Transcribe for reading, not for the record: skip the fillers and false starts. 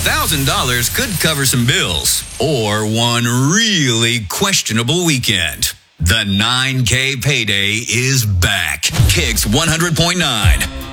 $1,000 could cover some bills or one really questionable weekend. The 9K payday is back. Kicks 100.9.